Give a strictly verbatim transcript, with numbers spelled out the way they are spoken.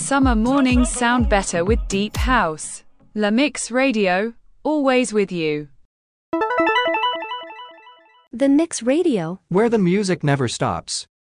Summer mornings sound better with deep house. La Mix Radio, always with you. The Mix Radio, where the music never stops.